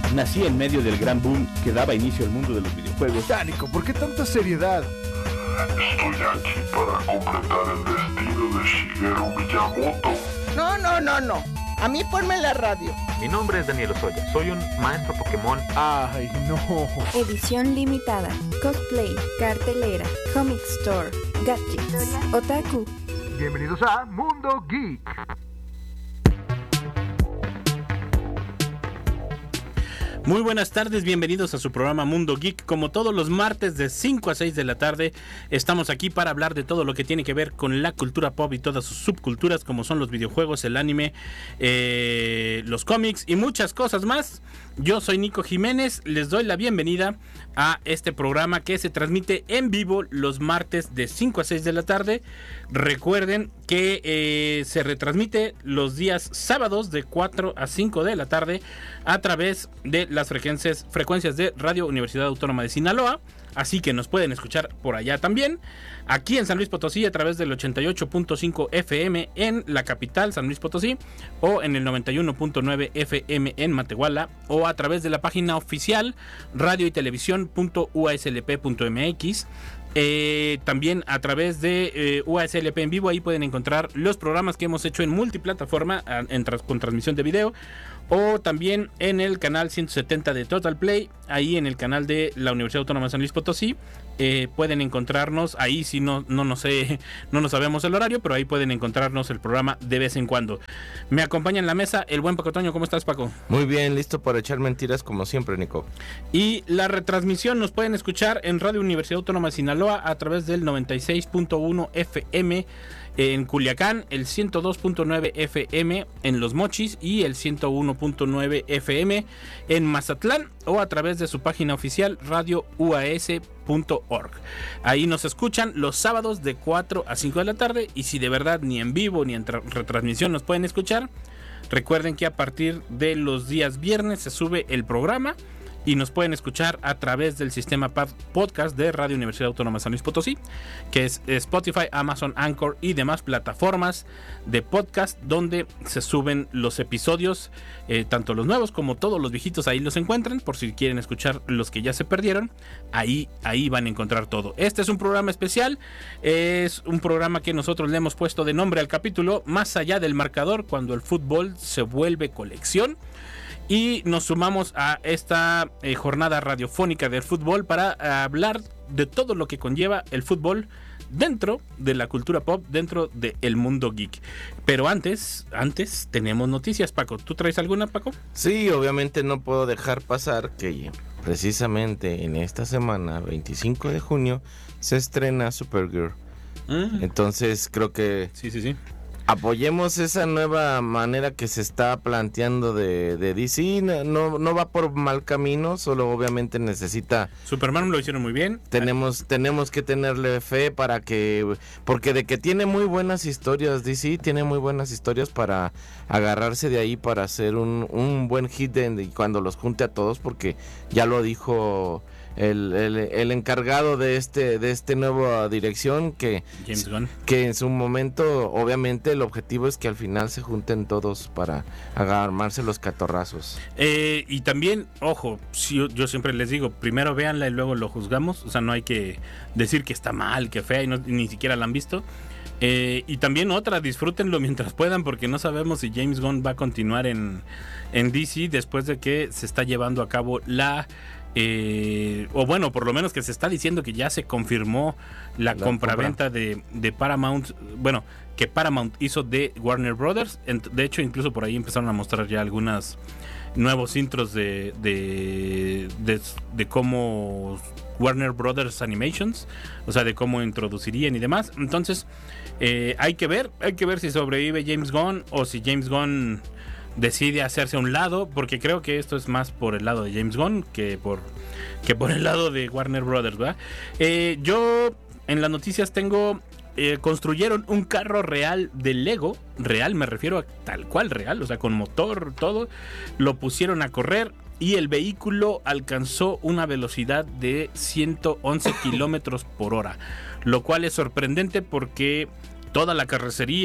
Nací en medio del gran boom que daba inicio al mundo de los videojuegos. Nico, ¿por qué tanta seriedad? Estoy aquí para completar el destino de Shigeru Miyamoto. No. A mí ponme la radio. Mi nombre es Daniel Osoya. Soy un maestro Pokémon. Ay, no. Edición limitada, cosplay, cartelera, comic store, gadgets, otaku. Bienvenidos a Mundo Geek. Muy buenas tardes, bienvenidos a su programa Mundo Geek. Como todos los martes de 5 a 6 de la tarde, estamos aquí para hablar de todo lo que tiene que ver con la cultura pop y todas sus subculturas, como son los videojuegos, el anime, los cómics y muchas cosas más. Yo soy Nico Jiménez, les doy la bienvenida a este programa que se transmite en vivo los martes de 5 a 6 de la tarde. Recuerden que se retransmite los días sábados de 4 a 5 de la tarde a través de las frecuencias de Radio Universidad Autónoma de Sinaloa. Así que nos pueden escuchar por allá también. Aquí en San Luis Potosí a través del 88.5 FM en la capital, San Luis Potosí, o en el 91.9 FM en Matehuala, o a través de la página oficial radioytelevisión.uaslp.mx. También a través de UASLP en vivo, ahí pueden encontrar los programas que hemos hecho en multiplataforma con transmisión de video, o también en el canal 170 de Total Play, ahí en el canal de la Universidad Autónoma de San Luis Potosí. Pueden encontrarnos ahí, si no nos sabemos el horario, pero ahí pueden encontrarnos el programa de vez en cuando. Me acompaña en la mesa el buen Paco Toño. ¿Cómo estás, Paco? Muy bien, listo para echar mentiras como siempre, Nico. Y la retransmisión nos pueden escuchar en Radio Universidad Autónoma de Sinaloa a través del 96.1 FM en Culiacán, el 102.9 FM en Los Mochis y el 101.9 FM en Mazatlán, o a través de su página oficial radiouas.org. Ahí nos escuchan los sábados de 4 a 5 de la tarde, y si de verdad ni en vivo ni en retransmisión nos pueden escuchar, recuerden que a partir de los días viernes se sube el programa y nos pueden escuchar a través del sistema podcast de Radio Universidad Autónoma de San Luis Potosí, que es Spotify, Amazon, Anchor y demás plataformas de podcast donde se suben los episodios, tanto los nuevos como todos los viejitos. Ahí los encuentran por si quieren escuchar los que ya se perdieron. Ahí van a encontrar todo. Este es un programa especial, es un programa que nosotros le hemos puesto de nombre al capítulo Más allá del marcador, cuando el fútbol se vuelve colección. Y nos sumamos a esta jornada radiofónica del fútbol para hablar de todo lo que conlleva el fútbol dentro de la cultura pop, dentro del mundo geek. Pero antes tenemos noticias, Paco. ¿Tú traes alguna, Paco? Sí, obviamente no puedo dejar pasar que precisamente en esta semana, 25 de junio, se estrena Supergirl. Entonces creo que... Sí. Apoyemos esa nueva manera que se está planteando de DC. No va por mal camino, solo obviamente necesita... Superman lo hicieron muy bien. Tenemos que tenerle fe porque de que tiene muy buenas historias, DC tiene muy buenas historias para agarrarse de ahí para hacer un buen hit cuando los junte a todos, porque ya lo dijo el encargado de este nueva dirección, que James Gunn, que en su momento obviamente el objetivo es que al final se junten todos para armarse los catorrazos. Y también, ojo, yo siempre les digo, primero véanla y luego lo juzgamos. O sea, no hay que decir que está mal, que fea, y ni siquiera la han visto. Y también disfrútenlo mientras puedan, porque no sabemos si James Gunn va a continuar en DC después de que se está llevando a cabo o bueno, por lo menos que se está diciendo que ya se confirmó la compraventa de Paramount. Bueno, que Paramount hizo de Warner Brothers. De hecho, incluso por ahí empezaron a mostrar ya algunos nuevos intros de cómo Warner Brothers Animations, o sea, de cómo introducirían y demás. Entonces, hay que ver si sobrevive James Gunn, o si James Gunn decide hacerse a un lado, porque creo que esto es más por el lado de James Gunn que por el lado de Warner Brothers, ¿verdad? Yo en las noticias tengo construyeron un carro real de Lego, real, me refiero a tal cual real, o sea, con motor, todo, lo pusieron a correr y el vehículo alcanzó una velocidad de 111 kilómetros por hora, lo cual es sorprendente porque toda la carrocería y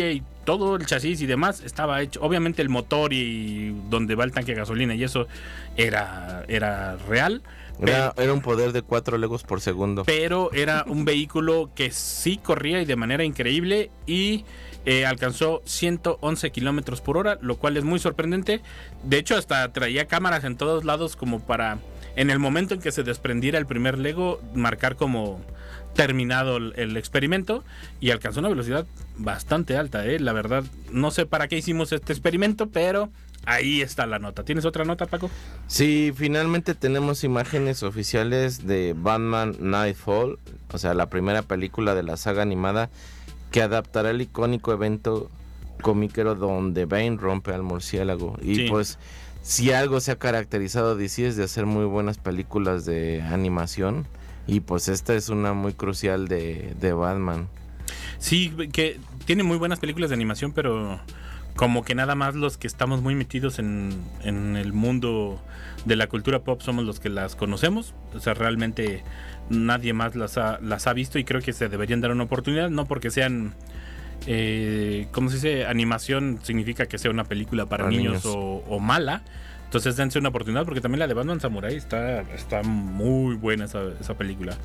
todo el chasis y demás estaba hecho. Obviamente el motor y donde va el tanque de gasolina y eso era real. Era un poder de 4 legos por segundo. Pero era un vehículo que sí corría y de manera increíble y alcanzó 111 kilómetros por hora, lo cual es muy sorprendente. De hecho, hasta traía cámaras en todos lados como para, en el momento en que se desprendiera el primer Lego, marcar como terminado el experimento, y alcanzó una velocidad bastante alta, la verdad. No sé para qué hicimos este experimento, pero ahí está la nota. ¿Tienes otra nota, Paco? Sí, finalmente tenemos imágenes oficiales de Batman Nightfall, o sea, la primera película de la saga animada que adaptará el icónico evento comiquero donde Bane rompe al murciélago. Y Sí. pues, si algo se ha caracterizado DC es de hacer muy buenas películas de animación, y pues esta es una muy crucial de Batman. Sí, que tiene muy buenas películas de animación, pero como que nada más los que estamos muy metidos en el mundo de la cultura pop somos los que las conocemos. O sea, realmente nadie más las ha visto, y creo que se deberían dar una oportunidad, no porque sean, ¿cómo se dice? Animación significa que sea una película para niños o mala. Entonces dense una oportunidad, porque también la de Batman Samurai está muy buena esa película.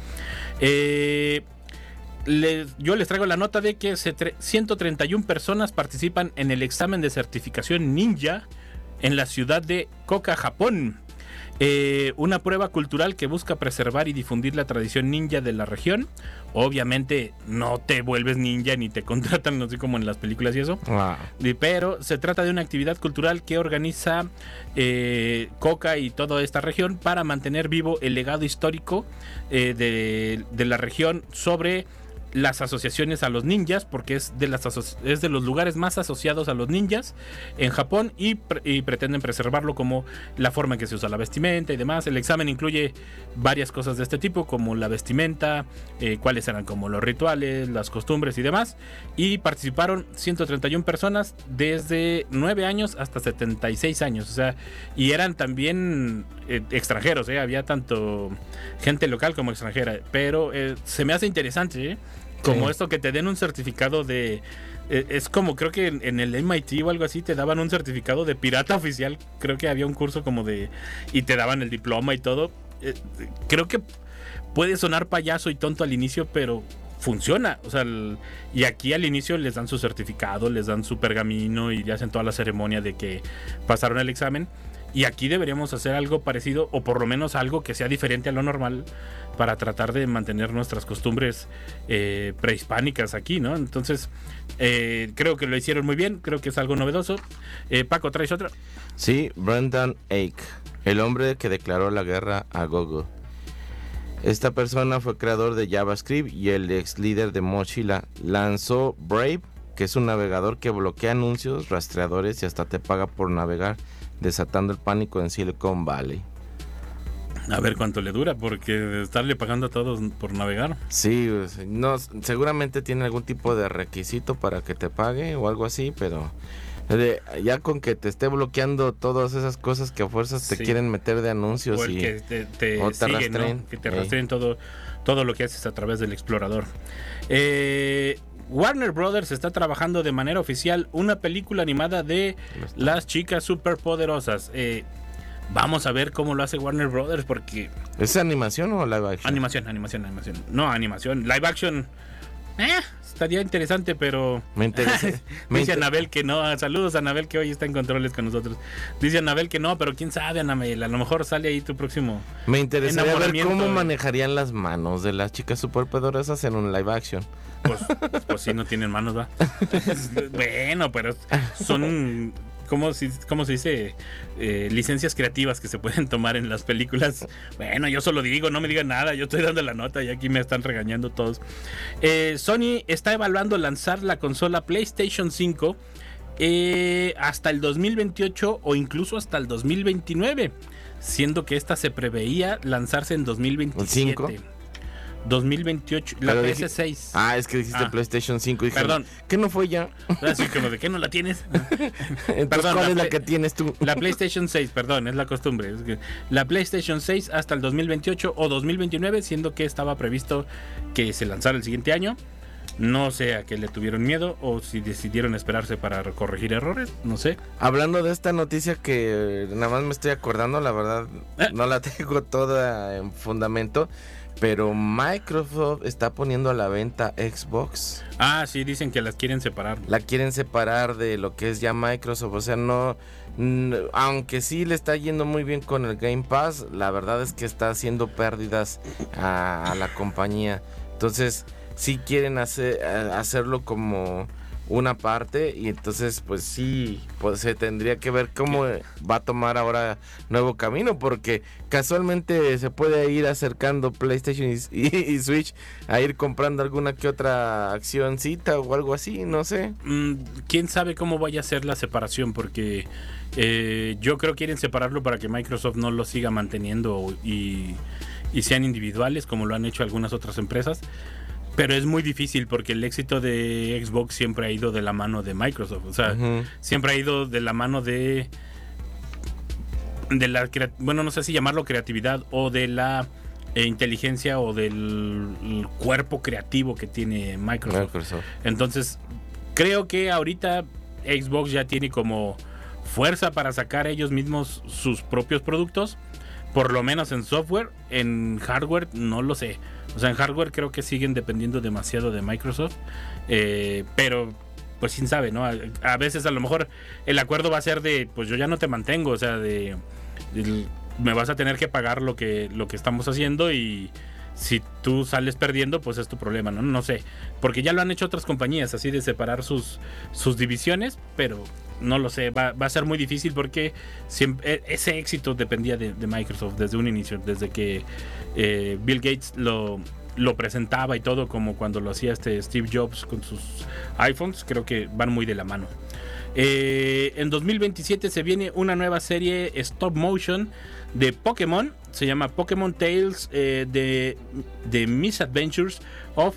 Yo les traigo la nota de que 131 personas participan en el examen de certificación ninja en la ciudad de Koka, Japón. Una prueba cultural que busca preservar y difundir la tradición ninja de la región. Obviamente no te vuelves ninja ni te contratan así como en las películas y eso. Pero se trata de una actividad cultural que organiza Koka y toda esta región para mantener vivo el legado histórico de la región sobre las asociaciones a los ninjas, porque es de los lugares más asociados a los ninjas en Japón, y pretenden preservarlo, como la forma en que se usa la vestimenta y demás. El examen incluye varias cosas de este tipo, como la vestimenta, cuáles eran como los rituales, las costumbres y demás, y participaron 131 personas desde 9 años hasta 76 años, o sea, y eran también extranjeros, había tanto gente local como extranjera, pero se me hace interesante, como Sí. esto que te den un certificado de... es como, creo que en el MIT o algo así te daban un certificado de pirata oficial. Creo que había un curso como de... y te daban el diploma y todo. Creo que puede sonar payaso y tonto al inicio, pero funciona. O sea, y aquí al inicio les dan su certificado, les dan su pergamino y hacen toda la ceremonia de que pasaron el examen. Y aquí deberíamos hacer algo parecido, o por lo menos algo que sea diferente a lo normal, para tratar de mantener nuestras costumbres prehispánicas aquí, ¿no? Entonces, creo que lo hicieron muy bien, creo que es algo novedoso. Paco, ¿traes otra? Sí, Brendan Eich, el hombre que declaró la guerra a Google. Esta persona fue creador de JavaScript y el ex líder de Mozilla. Lanzó Brave, que es un navegador que bloquea anuncios, rastreadores y hasta te paga por navegar, desatando el pánico en Silicon Valley. A ver cuánto le dura, porque estarle pagando a todos por navegar. Sí, no, seguramente tiene algún tipo de requisito para que te pague o algo así, pero ya con que te esté bloqueando todas esas cosas que a fuerzas te Sí. quieren meter de anuncios, O el y que te o te siguen, rastreen. ¿no? Que te rastreen todo lo que haces a través del explorador. Warner Brothers está trabajando de manera oficial una película animada de las chicas superpoderosas. Vamos a ver cómo lo hace Warner Brothers, porque... ¿Es animación o live action? Animación. No, animación. Live action... estaría interesante, pero... Me interesa. Dice Anabel que no. Saludos a Anabel, que hoy está en controles con nosotros. Dice Anabel que no, pero quién sabe, Anabel. A lo mejor sale ahí tu próximo... Me interesaría ver enamoramiento, cómo manejarían las manos de las chicas superpoderosas en un live action. Pues sí, no tienen manos, va. Bueno, pero son... ¿Cómo se dice? Licencias creativas que se pueden tomar en las películas. Bueno, yo solo digo, no me digan nada. Yo estoy dando la nota y aquí me están regañando todos. Sony está evaluando lanzar la consola PlayStation 5 hasta el 2028 o incluso hasta el 2029, siendo que esta se preveía lanzarse en 2027. ¿5? 2028, la PS6. Es que dijiste PlayStation 5. Dije, Perdón. ¿qué no fue ya? Así como de que no la tienes. Entonces, Perdón, ¿cuál es la que tienes tú? La PlayStation 6, perdón, es la costumbre. Es que la PlayStation 6 hasta el 2028 o 2029, siendo que estaba previsto que se lanzara el siguiente año. No sé a qué le tuvieron miedo o si decidieron esperarse para corregir errores, no sé. Hablando de esta noticia que nada más me estoy acordando, la verdad no la tengo toda en fundamento, pero Microsoft está poniendo a la venta Xbox. Ah, sí, dicen que las quieren separar. La quieren separar de lo que es ya Microsoft, o sea, no, aunque sí le está yendo muy bien con el Game Pass, la verdad es que está haciendo pérdidas a la compañía. Entonces, sí quieren hacerlo como una parte, y entonces pues sí, pues se tendría que ver cómo va a tomar ahora nuevo camino, porque casualmente se puede ir acercando PlayStation y Switch a ir comprando alguna que otra accioncita o algo así, no sé. Quién sabe cómo vaya a ser la separación, porque yo creo que quieren separarlo para que Microsoft no lo siga manteniendo y sean individuales como lo han hecho algunas otras empresas. Pero es muy difícil porque el éxito de Xbox siempre ha ido de la mano de Microsoft. O sea, siempre ha ido de la mano de la, bueno, no sé si llamarlo creatividad o de la inteligencia o del cuerpo creativo que tiene Microsoft. Entonces, creo que ahorita Xbox ya tiene como fuerza para sacar ellos mismos sus propios productos. Por lo menos en software. En hardware no lo sé. O sea, en hardware creo que siguen dependiendo demasiado de Microsoft. Pero pues quién sabe, ¿no? A veces a lo mejor el acuerdo va a ser de, pues yo ya no te mantengo. O sea, me vas a tener que pagar lo que estamos haciendo, y si tú sales perdiendo, pues es tu problema, ¿no? No sé. Porque ya lo han hecho otras compañías, así de separar sus divisiones, pero no lo sé, va a ser muy difícil porque siempre, ese éxito dependía de Microsoft desde un inicio, desde que Bill Gates lo presentaba y todo, como cuando lo hacía Steve Jobs con sus iPhones. Creo que van muy de la mano. En 2027 se viene una nueva serie stop motion de Pokémon. Se llama Pokémon Tales de Misadventures of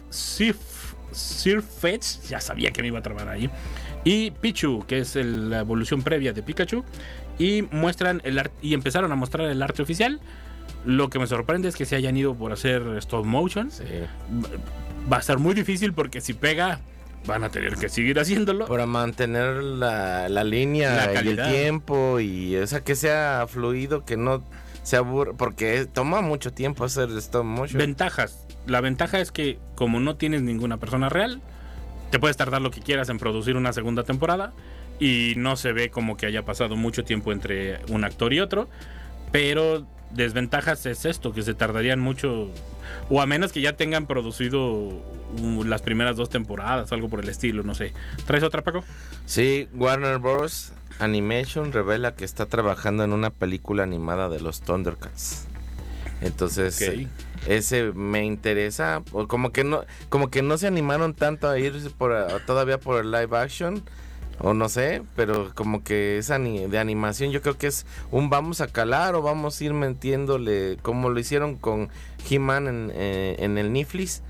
Sirfetch'd. Ya sabía que me iba a trabar ahí. Y Pichu, que es la evolución previa de Pikachu. Y muestran el arte, y empezaron a mostrar el arte oficial. Lo que me sorprende es que se hayan ido por hacer stop motion. Sí. Va a estar muy difícil porque si pega, van a tener que seguir haciéndolo. Para mantener la línea y el tiempo, y o sea, que sea fluido, que no se aburra, porque toma mucho tiempo hacer stop motion. Ventajas. La ventaja es que como no tienes ninguna persona real, te puedes tardar lo que quieras en producir una segunda temporada y no se ve como que haya pasado mucho tiempo entre un actor y otro. Pero desventajas es esto, que se tardarían mucho, o a menos que ya tengan producido las primeras 2 temporadas, algo por el estilo, no sé. ¿Traes otra, Paco? Sí, Warner Bros. Animation revela que está trabajando en una película animada de los Thundercats. Entonces, okay, ese me interesa, como que no se animaron tanto a ir todavía por el live action, o no sé, pero como que esa de animación yo creo que es vamos a calar o vamos a ir metiéndole, como lo hicieron con He-Man en el Netflix,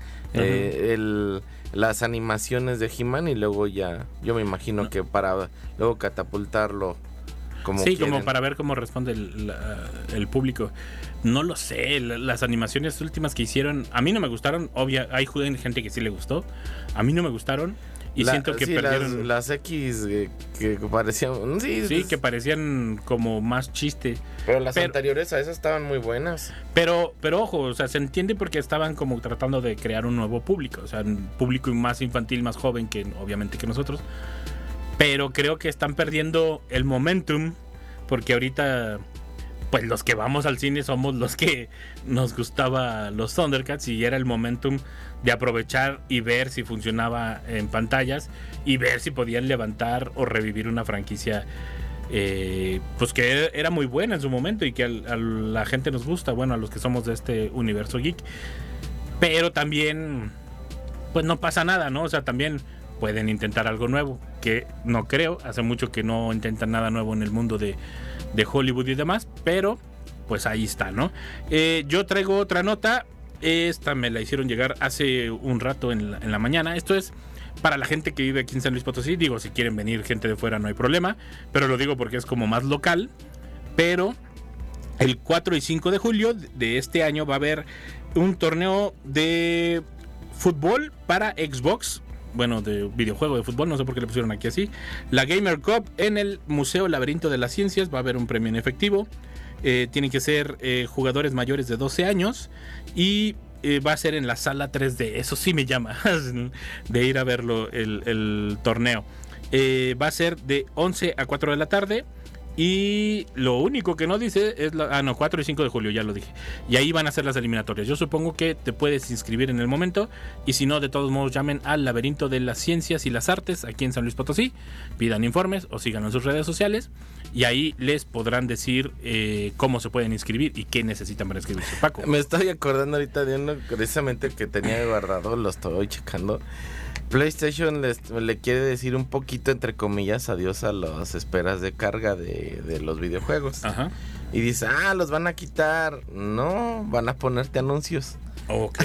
las animaciones de He-Man, y luego ya yo me imagino que para luego catapultarlo como sí, quieren. como para ver cómo responde el público. No lo sé, las animaciones últimas que hicieron a mí no me gustaron. Hay gente que sí le gustó, a mí no me gustaron. Y siento que perdieron las X que parecían sí, que parecían como más chiste. Pero las anteriores a esas estaban muy buenas. Pero ojo, o sea, se entiende porque estaban como tratando de crear un nuevo público, o sea, un público más infantil, más joven que obviamente que nosotros. Pero creo que están perdiendo el momentum, porque ahorita pues los que vamos al cine somos los que nos gustaba los Thundercats, y era el momentum de aprovechar y ver si funcionaba en pantallas y ver si podían levantar o revivir una franquicia pues que era muy buena en su momento y que a la gente nos gusta, bueno, a los que somos de este universo geek. Pero también pues no pasa nada, ¿no? O sea, también pueden intentar algo nuevo, que no creo, hace mucho que no intentan nada nuevo en el mundo de Hollywood y demás, pero pues ahí está, ¿no? Yo traigo otra nota. Esta me la hicieron llegar hace un rato en la mañana. Esto es para la gente que vive aquí en San Luis Potosí. Digo, si quieren venir gente de fuera no hay problema, pero lo digo porque es como más local. Pero el 4 y 5 de julio de este año va a haber un torneo de fútbol para Xbox. Bueno, de videojuego de fútbol, no sé por qué le pusieron aquí así. La Gamer Cup en el Museo Laberinto de las Ciencias. Va a haber un premio en efectivo. Tienen que ser jugadores mayores de 12 años. Y va a ser en la sala 3D. Eso sí me llama de ir a verlo el torneo. Va a ser de 11 a 4 de la tarde. Y lo único que no dice es 4 y 5 de julio, ya lo dije. Y ahí van a ser las eliminatorias. Yo supongo que te puedes inscribir en el momento. Y si no, de todos modos, llamen al Laberinto de las Ciencias y las Artes aquí en San Luis Potosí. Pidan informes o síganlo en sus redes sociales. Y ahí les podrán decir cómo se pueden inscribir y qué necesitan para inscribirse. Paco. Me estoy acordando ahorita de uno precisamente que tenía guardado, lo estoy checando. PlayStation le quiere decir un poquito, entre comillas, adiós a las esperas de carga de los videojuegos. Ajá. Y dice, los van a quitar. No, van a ponerte anuncios. Ok.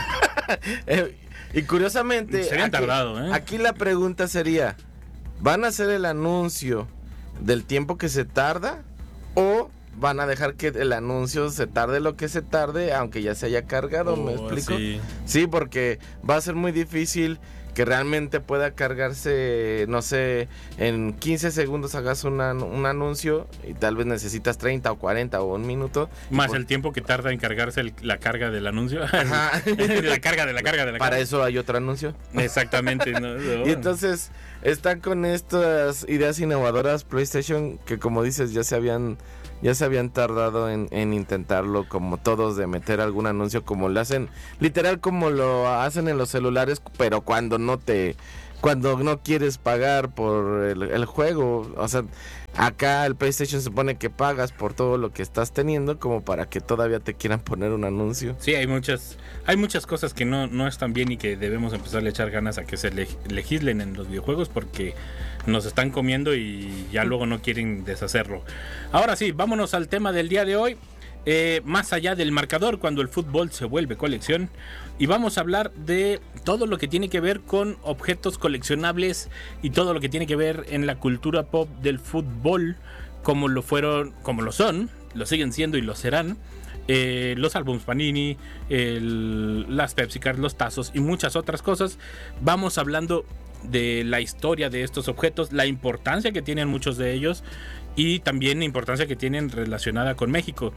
Y curiosamente, se habían tardado, aquí la pregunta sería, ¿van a hacer el anuncio del tiempo que se tarda? ¿O van a dejar que el anuncio se tarde lo que se tarde, aunque ya se haya cargado? ¿Me explico? Sí, porque va a ser muy difícil que realmente pueda cargarse, no sé, en 15 segundos hagas un anuncio y tal vez necesitas 30 o 40 o un minuto. Más el tiempo que tarda en cargarse la carga del anuncio. Ajá. la carga de la carga. Para eso hay otro anuncio. Exactamente. No. Y entonces están con estas ideas innovadoras PlayStation que, como dices, ya se habían tardado en intentarlo, como todos, de meter algún anuncio como lo hacen, literal como lo hacen en los celulares, pero cuando no quieres pagar por el juego. O sea, acá el PlayStation se supone que pagas por todo lo que estás teniendo, como para que todavía te quieran poner un anuncio. Sí, hay muchas cosas que no están bien y que debemos empezar a echar ganas a que se legislen en los videojuegos, porque nos están comiendo y ya luego no quieren deshacerlo. Ahora sí, vámonos al tema del día de hoy. Más allá del marcador, cuando el fútbol se vuelve colección. Y vamos a hablar de todo lo que tiene que ver con objetos coleccionables y todo lo que tiene que ver en la cultura pop del fútbol, como lo son, lo siguen siendo y lo serán. Los álbums Panini, las Pepsi Cards, los tazos y muchas otras cosas. Vamos hablando de la historia de estos objetos, la importancia que tienen muchos de ellos y también la importancia que tienen relacionada con México.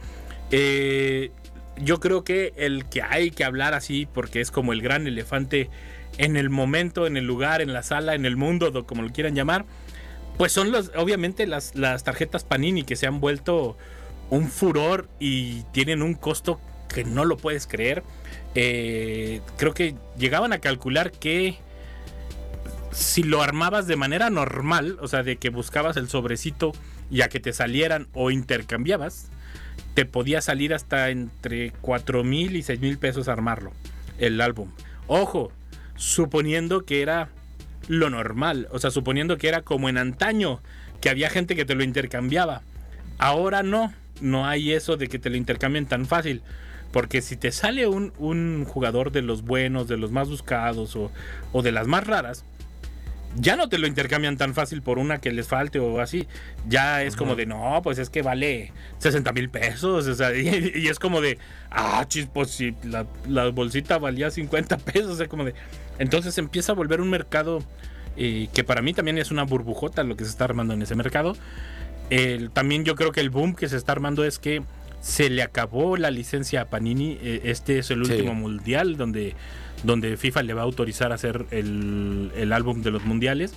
Yo creo que el que hay que hablar así, porque es como el gran elefante en el momento, en el lugar, en la sala, en el mundo, como lo quieran llamar, pues son obviamente las tarjetas Panini, que se han vuelto un furor y tienen un costo que no lo puedes creer. Creo que llegaban a calcular que si lo armabas de manera normal, o sea, de que buscabas el sobrecito y a que te salieran o intercambiabas, te podía salir hasta entre 4,000 y 6,000 pesos armarlo, el álbum. Ojo, suponiendo que era lo normal, o sea, suponiendo que era como en antaño, que había gente que te lo intercambiaba. Ahora no hay eso de que te lo intercambien tan fácil. Porque si te sale un jugador de los buenos, de los más buscados o de las más raras, ya no te lo intercambian tan fácil por una que les falte o así. Ya es como de, no, pues es que vale 60,000 pesos. O sea, y es como de, pues si la bolsita valía 50 pesos. O sea, como de. Entonces empieza a volver un mercado que para mí también es una burbujota lo que se está armando en ese mercado. También yo creo que el boom que se está armando es que se le acabó la licencia a Panini. Este es el último mundial donde FIFA le va a autorizar a hacer el álbum de los mundiales.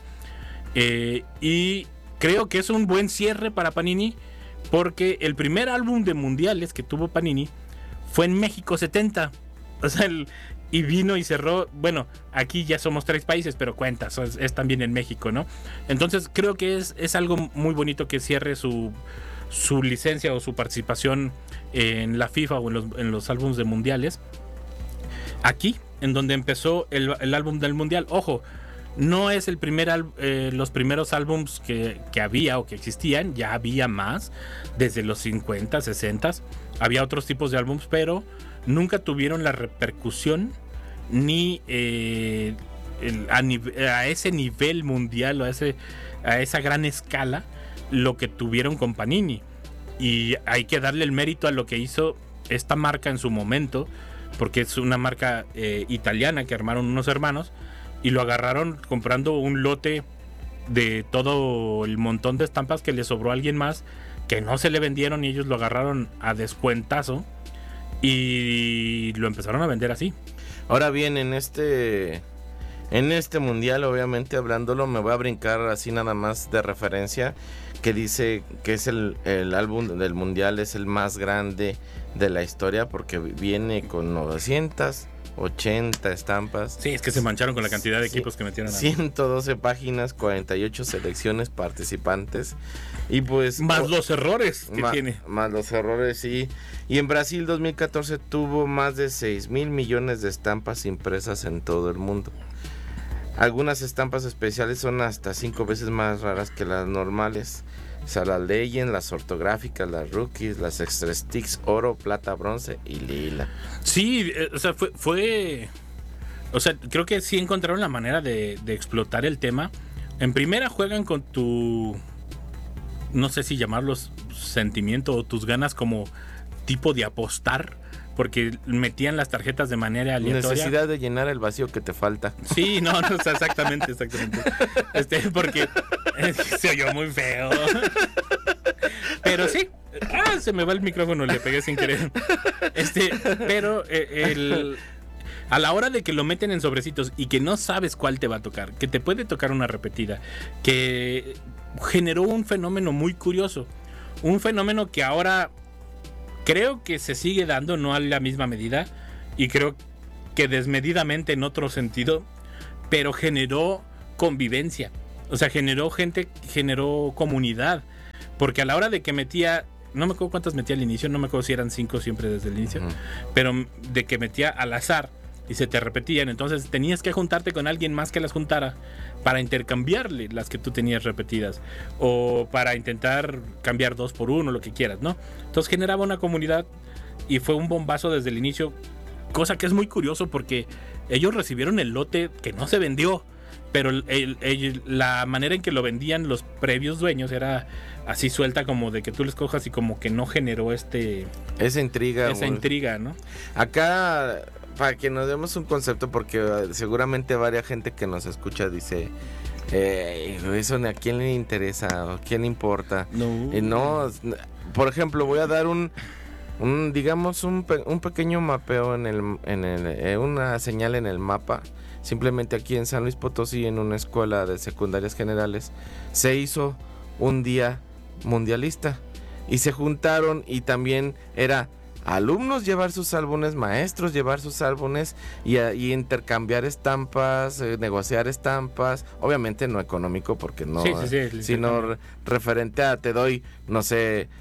Y creo que es un buen cierre para Panini, porque el primer álbum de mundiales que tuvo Panini fue en México 70. O sea, y vino y cerró. Bueno, aquí ya somos 3 países, pero cuenta, es también en México, ¿no? Entonces creo que es algo muy bonito que cierre su licencia o su participación en la FIFA o en los álbumes de mundiales. Aquí, en donde empezó el álbum del mundial. Ojo, no es los primeros álbums que había o que existían. Ya había más, desde los 50, 60. Había otros tipos de álbums, pero nunca tuvieron la repercusión ni a ese nivel mundial o a esa gran escala lo que tuvieron con Panini. Y hay que darle el mérito a lo que hizo esta marca en su momento, porque es una marca italiana que armaron unos hermanos y lo agarraron comprando un lote de todo el montón de estampas que le sobró a alguien más, que no se le vendieron, y ellos lo agarraron a descuentazo y lo empezaron a vender así. Ahora bien, en este mundial, obviamente hablándolo, me voy a brincar así nada más de referencia, que dice que es el álbum del mundial, es el más grande de la historia, porque viene con 980 estampas. Sí, es que se mancharon con la cantidad de equipos que metieron. 112 páginas, 48 selecciones participantes. Y pues más los errores que tiene. Más los errores, sí. Y en Brasil 2014 tuvo más de 6,000 millones de estampas impresas en todo el mundo. Algunas estampas especiales son hasta 5 veces más raras que las normales. O sea, las Legend, las ortográficas, las Rookies, las Extra Sticks, oro, plata, bronce y lila. Sí, o sea, o sea, creo que sí encontraron la manera de explotar el tema. En primera juegan con tu, no sé si llamarlos sentimiento o tus ganas como tipo de apostar, porque metían las tarjetas de manera aleatoria. Necesidad de llenar el vacío que te falta. Sí, no, o sea, exactamente. Porque se oyó muy feo. Pero sí, se me va el micrófono, le pegué sin querer. Pero a la hora de que lo meten en sobrecitos y que no sabes cuál te va a tocar, que te puede tocar una repetida, que generó un fenómeno muy curioso, un fenómeno que ahora creo que se sigue dando, no a la misma medida, y creo que desmedidamente en otro sentido, pero generó convivencia, o sea, generó gente, generó comunidad, porque a la hora de que metía, no me acuerdo cuántas metía al inicio, no me acuerdo si eran 5 siempre desde el inicio, pero de que metía al azar y se te repetían, entonces tenías que juntarte con alguien más que las juntara para intercambiarle las que tú tenías repetidas, o para intentar cambiar 2 por 1, lo que quieras, ¿no? Entonces generaba una comunidad y fue un bombazo desde el inicio, cosa que es muy curioso porque ellos recibieron el lote que no se vendió, pero la manera en que lo vendían los previos dueños era así suelta, como de que tú les cojas, y como que no generó esa intriga, ¿no? Acá, para que nos demos un concepto, porque seguramente varias gente que nos escucha dice, eso a quién le interesa, o quién le importa. No, por ejemplo, voy a dar digamos un pequeño mapeo una señal en el mapa. Simplemente aquí en San Luis Potosí, en una escuela de secundarias generales, se hizo un día mundialista y se juntaron, y también era alumnos llevar sus álbumes, maestros llevar sus álbumes y intercambiar estampas, negociar estampas, obviamente no económico, porque no, sino referente a te doy, no sé,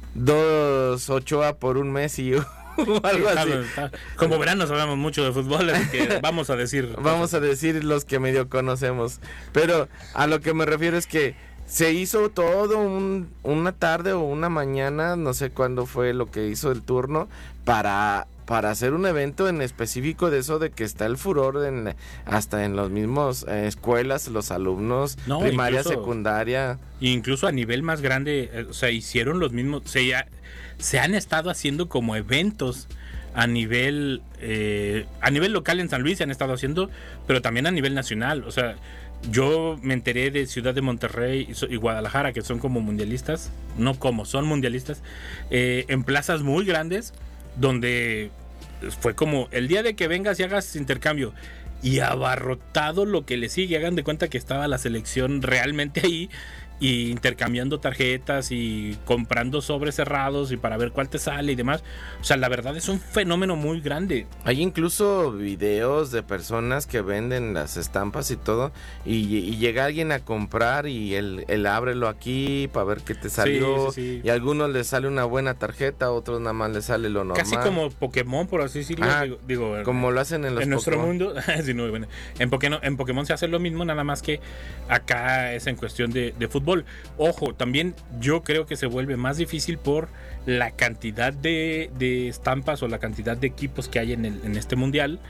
2 Ochoa por un mes y algo así. Como verán, no sabemos mucho de fútbol, así que vamos a decir los que medio conocemos, pero a lo que me refiero es que se hizo todo una tarde o una mañana, no sé cuándo fue lo que hizo el turno, para hacer un evento en específico de eso, de que está el furor hasta en los mismos escuelas, los alumnos, primaria, secundaria. Incluso a nivel más grande, o sea, hicieron los mismos, se han estado haciendo como eventos a nivel local en San Luis, se han estado haciendo, pero también a nivel nacional. O sea, yo me enteré de Ciudad de Monterrey y Guadalajara, que son como mundialistas, son mundialistas, en plazas muy grandes, donde fue como el día de que vengas y hagas intercambio, y abarrotado lo que le sigue. Hagan de cuenta que estaba la selección realmente ahí, y intercambiando tarjetas y comprando sobres cerrados y para ver cuál te sale y demás. O sea, la verdad es un fenómeno muy grande. Hay incluso videos de personas que venden las estampas y todo, y llega alguien a comprar y él ábrelo aquí para ver qué te salió. Sí. Y a algunos les sale una buena tarjeta, a otros nada más les sale lo normal. Casi como Pokémon, por así decirlo. Digo, como lo hacen en nuestro mundo. Sí, no, bueno. En Pokémon se hace lo mismo, nada más que acá es en cuestión de fútbol. Ojo, también yo creo que se vuelve más difícil por la cantidad de estampas o la cantidad de equipos que hay en este mundial,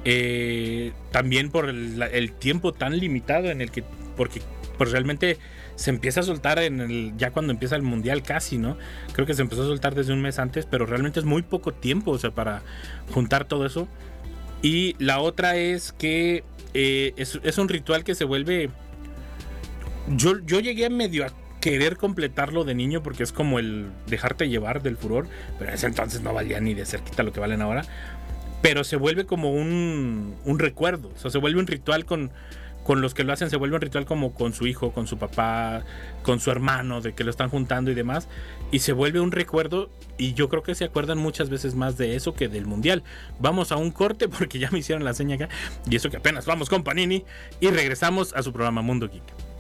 También por el tiempo tan limitado en el que, porque pues realmente se empieza a soltar ya cuando empieza el mundial casi, ¿no? Creo que se empezó a soltar desde un mes antes, pero realmente es muy poco tiempo, o sea, para juntar todo eso. Y la otra es que es un ritual que se vuelve... Yo llegué medio a querer completarlo de niño porque es como el dejarte llevar del furor, pero en ese entonces no valía ni de cerquita lo que valen ahora. Pero se vuelve como un recuerdo, o sea, se vuelve un ritual con los que lo hacen, se vuelve un ritual como con su hijo, con su papá, con su hermano, de que lo están juntando y demás, y se vuelve un recuerdo, y yo creo que se acuerdan muchas veces más de eso que del mundial. Vamos a un corte porque ya me hicieron la seña acá, y eso que apenas vamos con Panini, y regresamos a su programa Mundo Geek.